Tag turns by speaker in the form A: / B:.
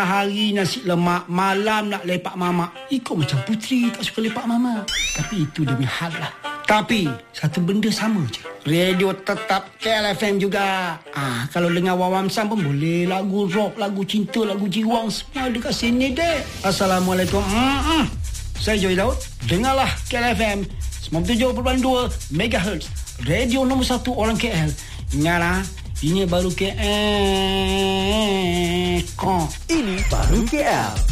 A: Hari nasi lemak, malam nak lepak mamak. Ikut macam Puteri tak suka lepak mama. Tapi itu demi hal lah. Tapi satu benda sama je. Radio tetap KLFM juga. Kalau dengar Wawam Sam pun boleh. Lagu rock, lagu cinta, lagu jiwang, semua ada kat sini dek. Assalamualaikum. Saya Joy Daud. Dengarlah KLFM 97.2 MHz. Radio nombor 1 orang KL. Ingatlah, ini baru KL.
B: Ini baru KL.